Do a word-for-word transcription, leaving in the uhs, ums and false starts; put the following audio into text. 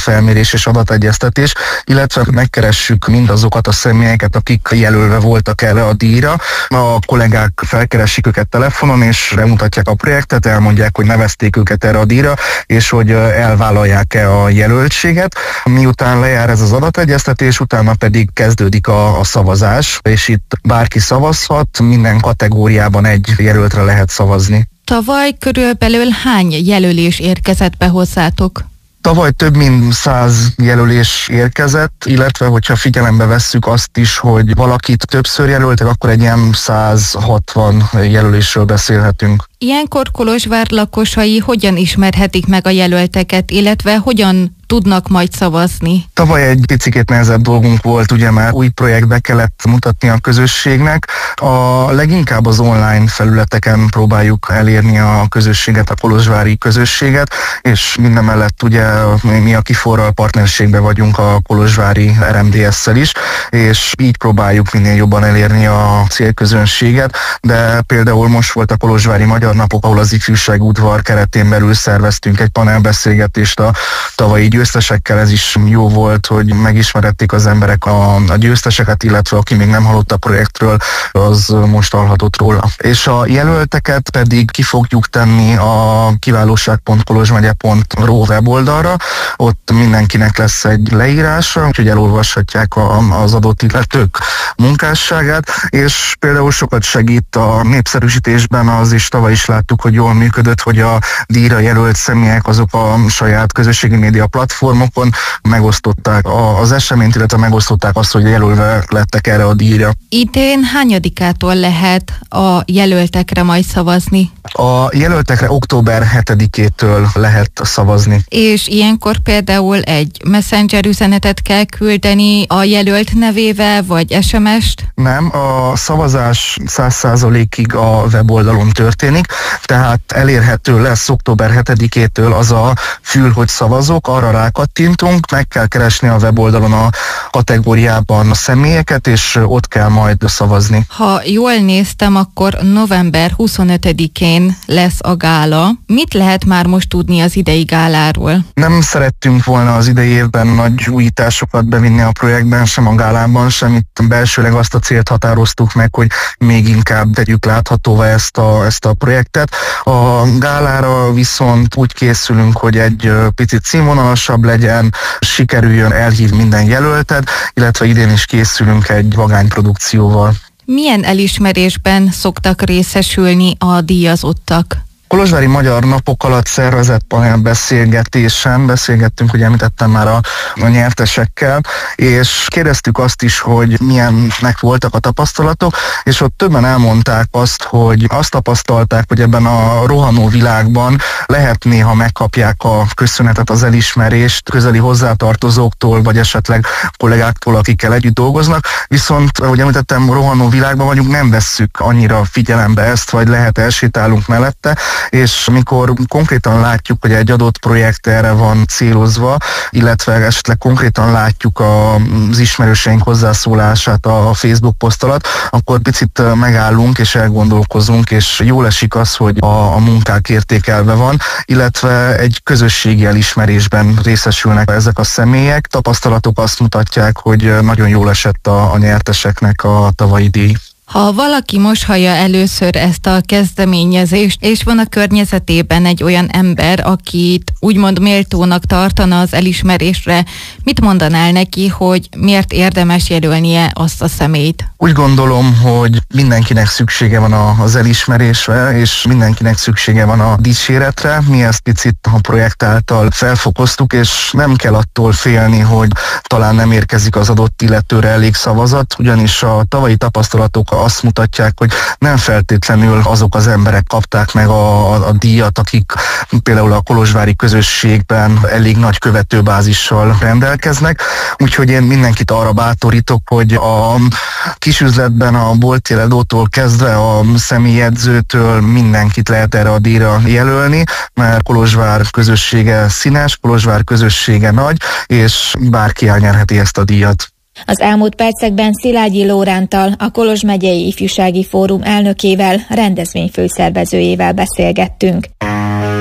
felmérés és adategyeztetés, illetve megkeressük mindazokat a személyeket, akik jelölve voltak erre a díjra. A kollégák felkeresik őket telefonon, és bemutatják a projektet, elmondják, hogy nevezték őket erre a díjra, és hogy elvállalják-e a jelöltséget. Miután lejár ez az adategyeztetés, utána pedig kezdődik a, a szavazás, és itt bárki szavazhat, minden kategóriában egy jelöltre lehet szavazni. Tavaly körülbelül hány jelölés érkezett be hozzátok? Tavaly több mint száz jelölés érkezett, illetve hogyha figyelembe vesszük azt is, hogy valakit többször jelöltek, akkor egy ilyen száz hatvan jelölésről beszélhetünk. Ilyenkor Kolozsvár lakosai hogyan ismerhetik meg a jelölteket, illetve hogyan tudnak majd szavazni? Tavaly egy picikét nehezebb dolgunk volt, ugye már új projektbe kellett mutatni a közösségnek. A leginkább az online felületeken próbáljuk elérni a közösséget, a kolozsvári közösséget, és mindemellett ugye mi a Kiforral partnerségben vagyunk a kolozsvári er em dé es-szel is, és így próbáljuk minél jobban elérni a célközönséget, de például most volt a Kolozsvári Magyar Napok, ahol az ifjúság udvar keretén belül szerveztünk egy panelbeszélgetést a tavalyi győztesekkel. Ez is jó volt, hogy megismerették az emberek a, a győzteseket, illetve aki még nem hallott a projektről, az most hallhatott róla. És a jelölteket pedig ki fogjuk tenni a kiválóság pont kolozsmegye pont ro weboldalra. Ott mindenkinek lesz egy leírása, úgyhogy elolvashatják a, az adott illetők munkásságát, és például sokat segít a népszerűsítésben az is, tavaly is láttuk, hogy jól működött, hogy a díjra jelölt személyek azok a saját közösségi média platformokon megosztották az eseményt, illetve megosztották azt, hogy jelölve lettek erre a díjra. Idén hányadikától lehet a jelöltekre majd szavazni? A jelöltekre október hetedikétől lehet szavazni. És ilyenkor például egy messenger üzenetet kell küldeni a jelölt nevével, vagy es em est? Nem, a szavazás száz százalékig a weboldalon történik, tehát elérhető lesz október hetedikétől az a fül, hogy szavazok, arra rákattintunk, meg kell keresni a weboldalon a kategóriában a személyeket, és ott kell majd szavazni. Ha jól néztem, akkor november huszonötödikén lesz a gála. Mit lehet már most tudni az idei gáláról? Nem szerettünk volna az idei évben nagy újításokat bevinni a projektben, sem a gálában, sem. Itt belsőleg azt a célt határoztuk meg, hogy még inkább tegyük láthatóvá ezt a, ezt a projektet. A gálára viszont úgy készülünk, hogy egy picit színvonalasabb legyen, sikerüljön elhívni minden jelöltet, illetve idén is készülünk egy vagányprodukcióval. Milyen elismerésben szoktak részesülni a díjazottak? Kolozsvári Magyar Napok alatt szervezett panelbeszélgetésen beszélgettünk, ugye említettem már a, a nyertesekkel, és kérdeztük azt is, hogy milyennek voltak a tapasztalatok, és ott többen elmondták azt, hogy azt tapasztalták, hogy ebben a rohanó világban lehet néha megkapják a köszönetet, az elismerést közeli hozzátartozóktól, vagy esetleg kollégáktól, akikkel együtt dolgoznak, viszont, ahogy említettem, rohanó világban vagyunk, nem vesszük annyira figyelembe ezt, vagy lehet elsétálunk mellette, és mikor konkrétan látjuk, hogy egy adott projekt erre van célozva, illetve esetleg konkrétan látjuk az ismerőseink hozzászólását a Facebook poszt alatt, akkor picit megállunk és elgondolkozunk, és jól esik az, hogy a, a munkák értékelve van, illetve egy közösségi elismerésben részesülnek ezek a személyek. Tapasztalatok azt mutatják, hogy nagyon jól esett a, a nyerteseknek a tavalyi díj. Ha valaki most hallja először ezt a kezdeményezést, és van a környezetében egy olyan ember, akit úgymond méltónak tartana az elismerésre, mit mondanál neki, hogy miért érdemes jelölnie azt a személyt? Úgy gondolom, hogy mindenkinek szüksége van az elismerésre, és mindenkinek szüksége van a dicséretre. Mi ezt picit a projekt által felfokoztuk, és nem kell attól félni, hogy talán nem érkezik az adott illetőre elég szavazat, ugyanis a tavalyi tapasztalatok azt mutatják, hogy nem feltétlenül azok az emberek kapták meg a, a, a díjat, akik például a kolozsvári közösségben elég nagy követőbázissal rendelkeznek. Úgyhogy én mindenkit arra bátorítok, hogy a kisüzletben a bolti eladótól kezdve a személyedzőtől mindenkit lehet erre a díjra jelölni, mert Kolozsvár közössége színes, Kolozsvár közössége nagy, és bárki elnyerheti ezt a díjat. Az elmúlt percekben Szilágyi Lóránttal, a Kolozs megyei Ifjúsági Fórum elnökével, rendezvény főszervezőjével beszélgettünk.